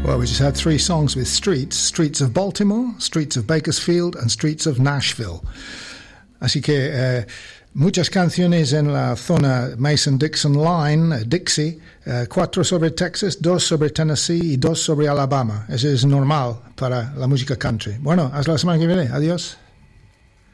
Well, we just had 3 songs with streets. Streets of Baltimore, Streets of Bakersfield and Streets of Nashville. Así que muchas canciones en la zona Mason-Dixon Line, Dixie, 4 sobre Texas, 2 sobre Tennessee y 2 sobre Alabama. Eso es normal para la música country. Bueno, hasta la semana que viene. Adiós.